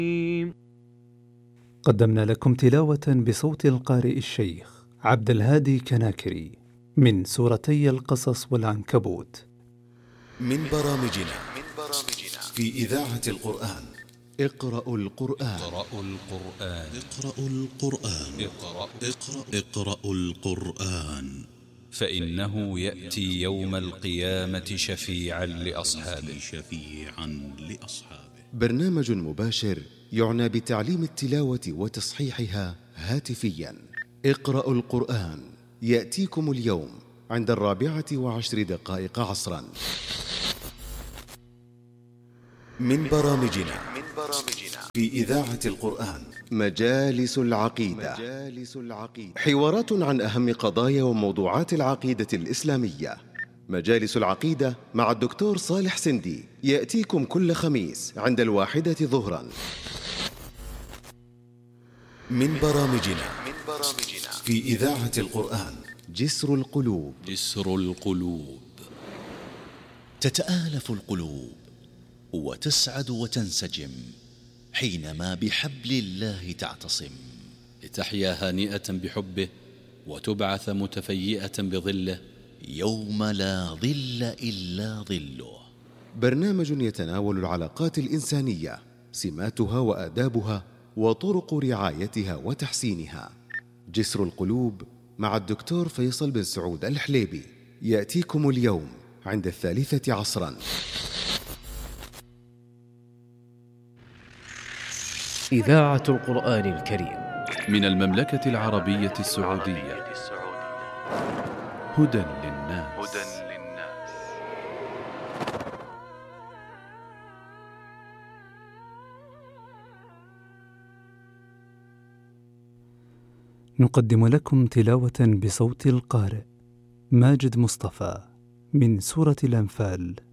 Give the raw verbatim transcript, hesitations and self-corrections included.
قدمنا لكم تلاوة بصوت القارئ الشيخ عبد الهادي كناكري من سورتي القصص والعنكبوت من برامجنا في إذاعة القرآن. اقرأوا القرآن. اقرأوا القرآن. اقرأوا القرآن. اقرأوا اقرأ اقرأوا القرآن. فإنه يأتي يوم القيامة شفيعا لأصحابه. شفيعا لأصحابه. برنامج مباشر يعنى بتعليم التلاوة وتصحيحها هاتفيا. اقرأوا القرآن يأتيكم اليوم عند الرابعة وعشر دقائق عصرا. من برامجنا في إذاعة القرآن مجالس العقيدة. مجالس العقيدة حوارات عن أهم قضايا وموضوعات العقيدة الإسلامية. مجالس العقيدة مع الدكتور صالح سندي يأتيكم كل خميس عند الواحدة ظهرا. من برامجنا في إذاعة القرآن جسر القلوب. جسر القلوب. تتآلف القلوب وتسعد وتنسجم حينما بحبل الله تعتصم، لتحيا هانئة بحبه وتبعث متفيئة بظله يوم لا ظل إلا ظله. برنامج يتناول العلاقات الإنسانية، سماتها وآدابها وطرق رعايتها وتحسينها. جسر القلوب مع الدكتور فيصل بن سعود الحليبي يأتيكم اليوم عند الثالثة عصرا. إذاعة القرآن الكريم من المملكة العربية السعودية. هدى للناس. نقدم لكم تلاوة بصوت القارئ ماجد مصطفى من سورة الأنفال.